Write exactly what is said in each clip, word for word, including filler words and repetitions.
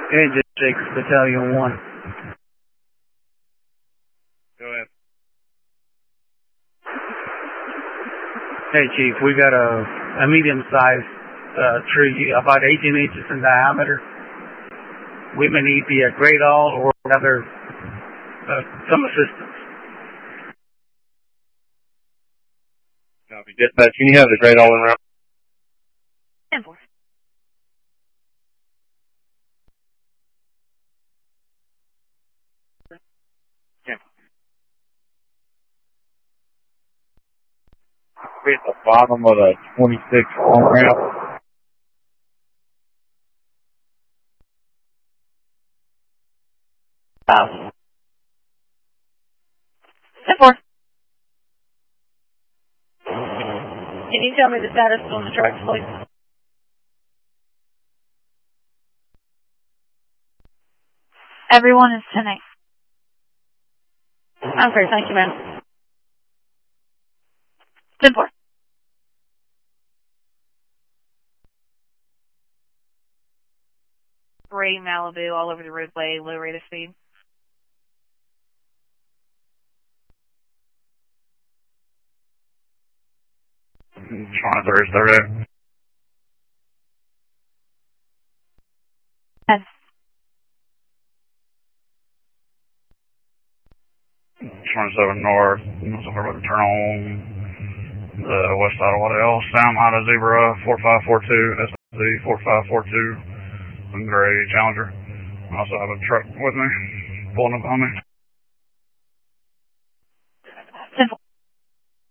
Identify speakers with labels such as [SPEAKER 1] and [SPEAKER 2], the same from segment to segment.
[SPEAKER 1] Engine six, Battalion one.
[SPEAKER 2] Go ahead.
[SPEAKER 1] Hey, Chief, we got a, a medium-sized uh, tree, about eighteen inches in diameter. We may need the uh, Great All or another, uh, some assistance.
[SPEAKER 2] Copy. Dispatch, can you have the Great All in route?
[SPEAKER 3] ten four.
[SPEAKER 2] We're at the bottom of the twenty-six on ramp.
[SPEAKER 3] Um, ten four. Can you tell me the status on the trucks, please? Everyone is ten eight. Okay, thank you, ma'am. ten four. Gray Malibu all over the roadway, low rate of speed.
[SPEAKER 2] twenty-three is thirty.
[SPEAKER 3] ten.
[SPEAKER 2] twenty-seven north. We're about to turn on the west side of Waddell. Sam out of Zebra four five four two. S Z four five four two. Gray Challenger. I also have a truck with me. Pulling up on me.
[SPEAKER 3] ten four.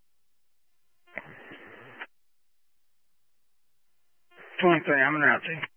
[SPEAKER 1] twenty-three, I'm in route, Chief.